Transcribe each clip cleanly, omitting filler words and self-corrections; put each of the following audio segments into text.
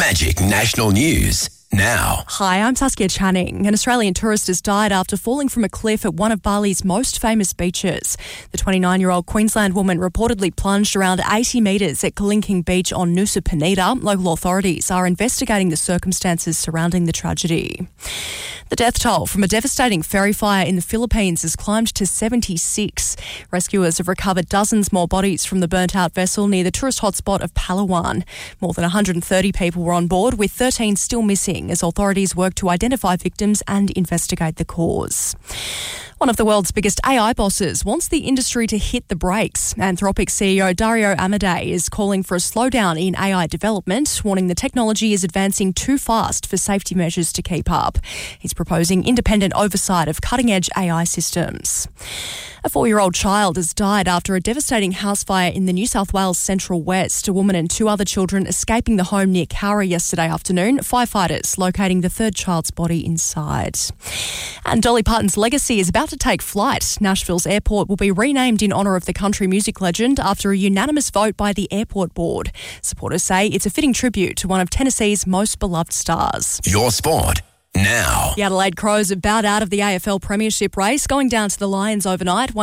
Magic National News now. Hi, I'm Saskia Channing. An Australian tourist has died after falling from a cliff at one of Bali's most famous beaches. The 29-year-old Queensland woman reportedly plunged around 80 metres at Kalinking Beach on Nusa Penida. Local authorities are investigating the circumstances surrounding the tragedy. The death toll from a devastating ferry fire in the Philippines has climbed to 76. Rescuers have recovered dozens more bodies from the burnt-out vessel near the tourist hotspot of Palawan. More than 130 people were on board, with 13 still missing, as authorities work to identify victims and investigate the cause. One of the world's biggest AI bosses wants the industry to hit the brakes. Anthropic CEO Dario Amodei is calling for a slowdown in AI development, warning the technology is advancing too fast for safety measures to keep up. He's proposing independent oversight of cutting-edge AI systems. A 4-year-old child has died after a devastating house fire in the New South Wales Central West. A woman and 2 other children escaping the home near Cowra yesterday afternoon. Firefighters locating the third child's body inside. And Dolly Parton's legacy is about to take flight. Nashville's airport will be renamed in honour of the country music legend after a unanimous vote by the airport board. Supporters say it's a fitting tribute to one of Tennessee's most beloved stars. Your sport now. The Adelaide Crows have bowed out of the AFL Premiership race, going down to the Lions overnight,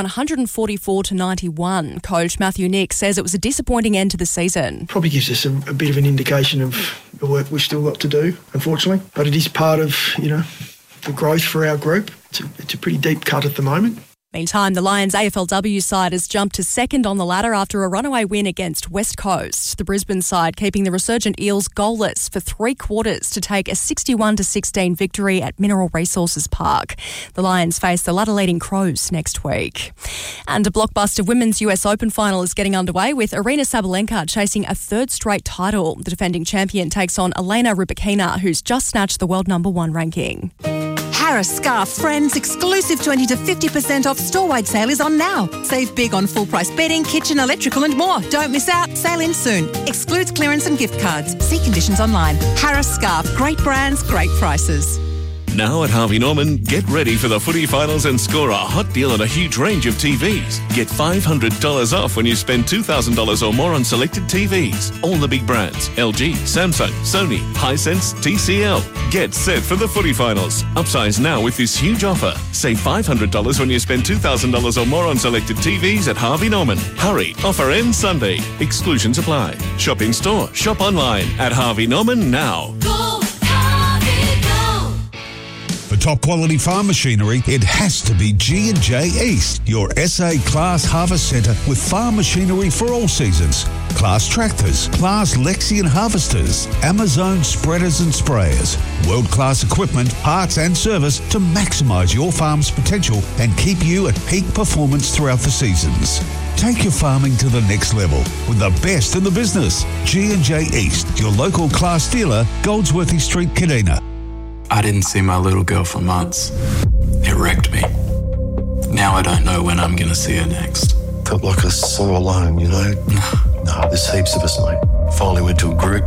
144-91. Coach Matthew Nick says it was a disappointing end to the season. Probably gives us a bit of an indication of the work we've still got to do, unfortunately. But it is part of, the growth for our group. It's a pretty deep cut at the moment. Meantime, the Lions AFLW side has jumped to second on the ladder after a runaway win against West Coast. The Brisbane side keeping the resurgent Eels goalless for 3 quarters to take a 61-16 victory at Mineral Resources Park. The Lions face the ladder-leading Crows next week. And a blockbuster Women's US Open final is getting underway, with Aryna Sabalenka chasing a 3rd straight title. The defending champion takes on Elena Rybakina, who's just snatched the world #1 ranking. Harris Scarf Friends exclusive 20 to 50% off store-wide sale is on now. Save big on full-price bedding, kitchen, electrical and more. Don't miss out. Sale ends soon. Excludes clearance and gift cards. See conditions online. Harris Scarf. Great brands, great prices. Now at Harvey Norman, get ready for the footy finals and score a hot deal on a huge range of TVs. Get $500 off when you spend $2,000 or more on selected TVs. All the big brands: LG, Samsung, Sony, Hisense, TCL. Get set for the footy finals. Upsize now with this huge offer. Save $500 when you spend $2,000 or more on selected TVs at Harvey Norman. Hurry, offer ends Sunday. Exclusions apply. Shop in store, shop online at Harvey Norman now. For top quality farm machinery, it has to be G&J East, your SA Class Harvest Centre with farm machinery for all seasons. Class tractors, Class Lexion harvesters, Amazon spreaders and sprayers. World-class equipment, parts and service to maximise your farm's potential and keep you at peak performance throughout the seasons. Take your farming to the next level with the best in the business. G&J East, your local Class dealer, Goldsworthy Street, Kadina. I didn't see my little girl for months. It wrecked me. Now I don't know when I'm going to see her next. Felt like I was so alone, No, there's heaps of us, mate. Finally went to a group,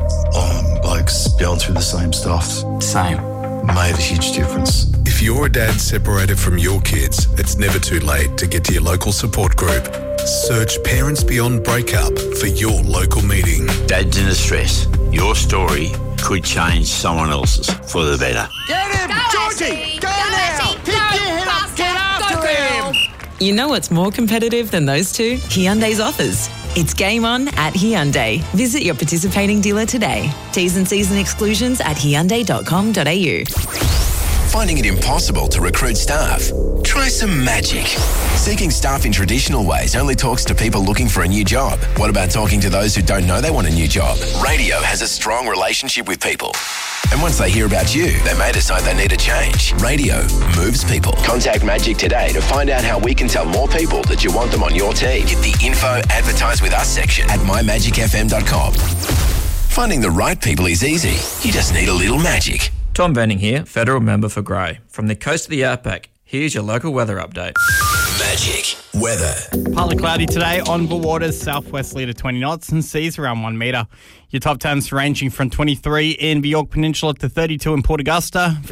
blokes going through the same stuff. Same. Made a huge difference. If you're a dad separated from your kids, it's never too late to get to your local support group. Search Parents Beyond Breakup for your local meeting. Dads in distress. Your story could change someone else's for the better. Get him! Go, Georgie! Go now! Pick your head up! Get after him! You know what's more competitive than those two? Hyundai's offers. It's game on at Hyundai. Visit your participating dealer today. T's and C's and exclusions at hyundai.com.au. Finding it impossible to recruit staff? Try some magic. Seeking staff in traditional ways only talks to people looking for a new job. What about talking to those who don't know they want a new job? Radio has a strong relationship with people. And once they hear about you, they may decide they need a change. Radio moves people. Contact Magic today to find out how we can tell more people that you want them on your team. Get the info advertise with us section at mymagicfm.com. Finding the right people is easy. You just need a little magic. Tom Benning here, Federal Member for Grey. From the coast of the Outback, here's your local weather update. Magic weather. Partly cloudy today on the waters, southwesterly to 20 knots and seas around 1 metre. Your top temps ranging from 23 in the Yorke Peninsula to 32 in Port Augusta.